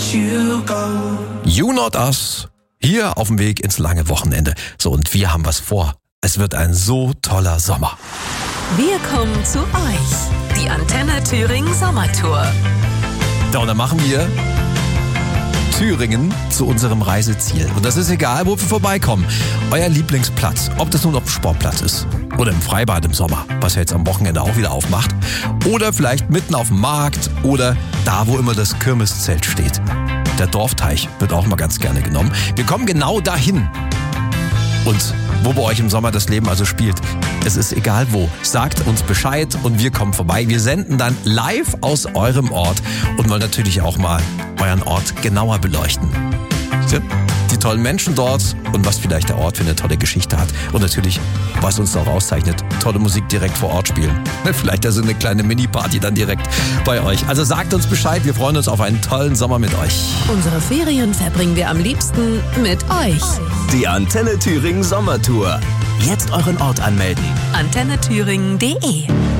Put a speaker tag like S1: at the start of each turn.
S1: you go.
S2: You Not Us, hier auf dem Weg ins lange Wochenende. So, und wir haben was vor. Es wird ein so toller Sommer.
S3: Wir kommen zu euch. Die Antenne Thüringen Sommertour.
S2: Da, und dann machen wir Thüringen zu unserem Reiseziel. Und das ist egal, wo wir vorbeikommen. Euer Lieblingsplatz, ob das nun auf dem Sportplatz ist oder im Freibad im Sommer, was ja jetzt am Wochenende auch wieder aufmacht, oder vielleicht mitten auf dem Markt oder da, wo immer das Kirmeszelt steht. Der Dorfteich wird auch mal ganz gerne genommen. Wir kommen genau dahin. Und wo bei euch im Sommer das Leben also spielt, es ist egal wo. Sagt uns Bescheid und wir kommen vorbei. Wir senden dann live aus eurem Ort und wollen natürlich auch mal euren Ort genauer beleuchten. Die tollen Menschen dort und was vielleicht der Ort für eine tolle Geschichte hat. Und natürlich, was uns auch auszeichnet, tolle Musik direkt vor Ort spielen. Vielleicht also eine kleine Mini-Party dann direkt bei euch. Also sagt uns Bescheid, wir freuen uns auf einen tollen Sommer mit euch.
S3: Unsere Ferien verbringen wir am liebsten mit euch.
S4: Die Antenne Thüringen Sommertour. Jetzt euren Ort anmelden.
S3: AntenneThüringen.de